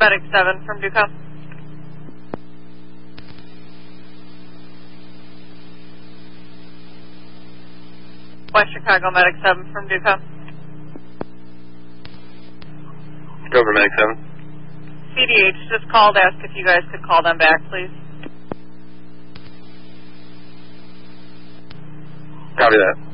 Medic 7 from Duco. West Chicago Medic 7 from Duco. Over Medic 7. CDH just called, asked if you guys could call them back, please. Copy that.